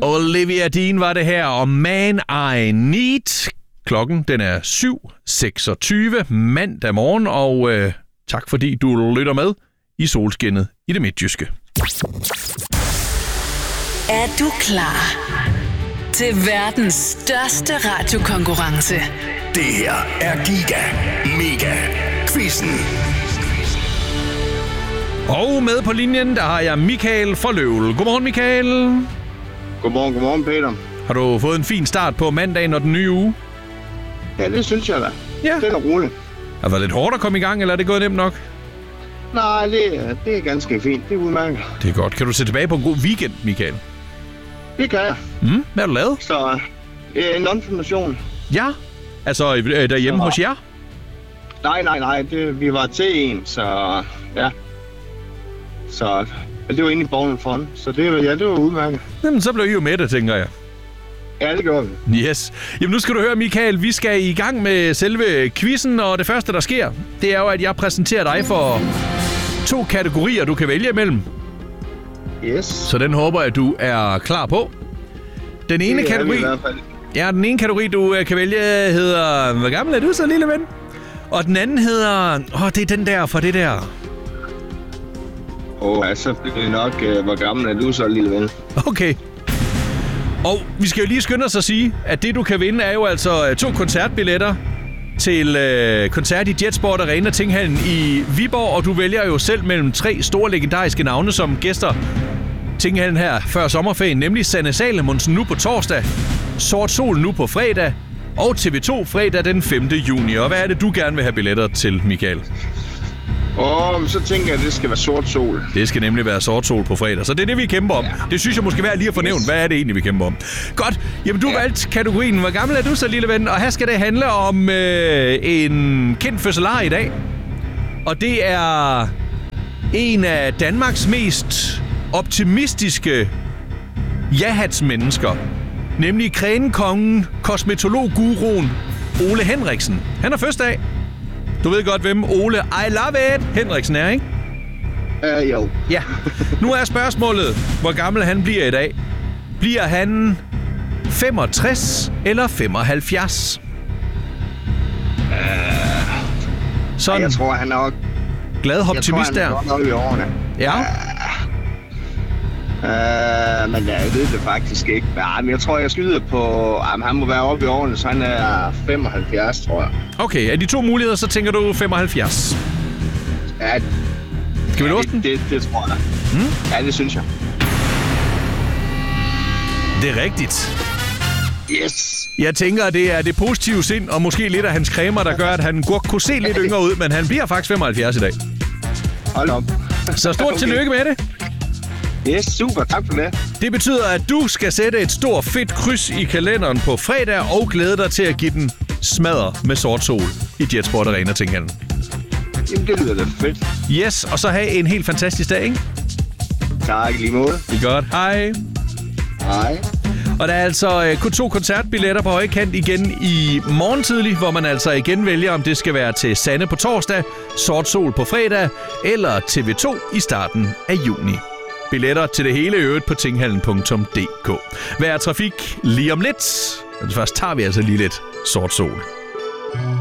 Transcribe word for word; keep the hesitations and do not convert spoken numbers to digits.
Olivia Dean var det her, og Man I Need. Klokken den er syv seksogtyve mandag morgen, og øh, tak fordi du lytter med i solskinnet i det midtjyske. Er du klar til verdens største radiokonkurrence? Det her er Giga Mega Quizzen. Og med på linjen, der har jeg Michael fra Løvel. Godmorgen, Michael. Godmorgen, godmorgen, Peter. Har du fået en fin start på mandagen og den nye uge? Ja, det synes jeg da. Ja. Det er da roligt. Har det været lidt hårdt at komme i gang, eller er det gået nemt nok? Nej, det, er, det er ganske fint. Det er udmærket. Det er godt. Kan du se tilbage på en god weekend, Michael? Det kan jeg. Mm, hvad har du lavet? Så øh, en konfirmation. Ja, altså øh, derhjemme så, hos jer? Nej, nej, nej. Det, vi var til en, så ja. Så det var inde i Borgen Fond. Så det, ja, det var udmærket. Jamen, så blev I jo med det, tænker jeg. Ja, det gør vi. Yes. Jamen, nu skal du høre, Michael. Vi skal i gang med selve quizzen, og det første, der sker, det er jo, at jeg præsenterer dig for to kategorier, du kan vælge imellem. Yes. Så den håber jeg, du er klar på. Den ene det kategori... i hvert fald. Ja, den ene kategori, du kan vælge, hedder... Hvor gammel er du så, lille ven? Og den anden hedder... Åh, oh, det er den der for det der. Åh, oh, altså, det er nok, uh, hvor gammel er du så, lille ven? Okay. Og vi skal jo lige skynde os at sige, at det, du kan vinde, er jo altså to koncertbilletter til øh, koncert i Jetsport Arena Tinghallen i Viborg, og du vælger jo selv mellem tre store legendariske navne som gæster Tinghallen her før sommerferien, nemlig Sanne Salomonsen nu på torsdag, Sort Sol nu på fredag, og T V to fredag den femte juni. Og hvad er det, du gerne vil have billetter til, Michael? Åh, oh, så tænker jeg, at det skal være Sort Sol. Det skal nemlig være Sort Sol på fredag, så det er det, vi kæmper om. Ja. Det synes jeg måske værd lige at fornævne. Yes. Hvad er det egentlig, vi kæmper om? Godt. Jamen, du ja. valgte kategorien. Hvor gammel er du så, lille ven? Og her skal det handle om øh, en kendt fødselar i dag. Og det er en af Danmarks mest optimistiske ja-hats-mennesker. Nemlig krænekongen, kosmetolog-guruen Ole Henriksen. Han har fødselsdag. Du ved godt, hvem Ole I love it Henriksen er, ikke? Uh, jo. Ja. Nu er spørgsmålet, hvor gammel han bliver i dag. Bliver han femogtres eller femoghalvfjerds? Uh, Sådan. Jeg tror, han er nok... Glad optimist der. Jeg tror, han er nok i årene. Ja. Uh, uh, men jeg ved det faktisk ikke. Men jeg tror, jeg skyder på... Um, han må være oppe i årene, så han er femoghalvfjerds, tror jeg. Okay, af de to muligheder, så tænker du femoghalvfjerds. Ja, skal vi låse den? Det, det, det tror jeg. Hmm? Ja, det synes jeg. Det er rigtigt. Yes! Jeg tænker, at det er det positive sind, og måske lidt af hans cremer, der gør, at han godt kunne se lidt yngre ud, men han bliver faktisk femoghalvfjerds i dag. Hold op. Så stort okay. tillykke med det. Yes, super. Tak for det. Det betyder, at du skal sætte et stort fedt kryds i kalenderen på fredag og glæde dig til at give den smadder med Sort Sol i Jetsport Arena Tinghallen. Jamen, det lyder da fedt. Yes, og så have en helt fantastisk dag, ikke? Tak, lige måde. Det er godt. Hej. Hej. Og der er altså øh, kun to koncertbilletter på højkant igen i morgen tidlig, hvor man altså igen vælger, om det skal være til Sanne på torsdag, Sort Sol på fredag eller T V to i starten af juni. Billetter til det hele øvrigt på tinghallen punktum d k. Vejr trafik lige om lidt. Men først tager vi altså lige lidt Sort Sol.